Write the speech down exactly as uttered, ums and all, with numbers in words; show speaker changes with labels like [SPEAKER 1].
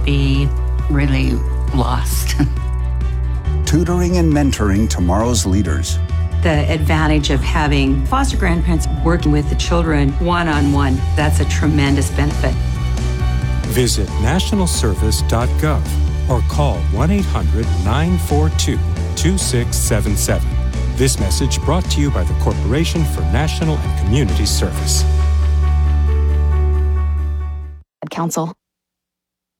[SPEAKER 1] be really lost.
[SPEAKER 2] Tutoring and mentoring tomorrow's leaders.
[SPEAKER 3] The advantage of having foster grandparents working with the children one-on-one, that's a tremendous benefit.
[SPEAKER 4] Visit national service dot gov or call one eight hundred nine four two two six seven seven. This message brought to you by the Corporation for National and Community Service.
[SPEAKER 5] Council.